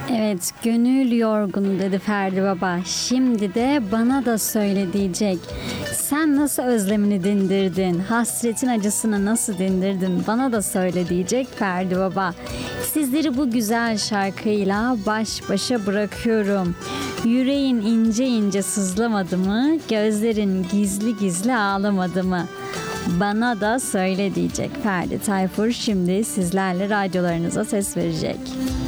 Evet, gönül yorgunu dedi Ferdi Baba. Şimdi de bana da söyle diyecek. Sen nasıl özlemini dindirdin? Hasretin acısını nasıl dindirdin? Bana da söyle diyecek Ferdi Baba. Sizleri bu güzel şarkıyla baş başa bırakıyorum. Yüreğin ince ince sızlamadı mı? Gözlerin gizli gizli ağlamadı mı? Bana da söyle diyecek Ferdi Tayfur şimdi sizlerle radyolarınıza ses verecek.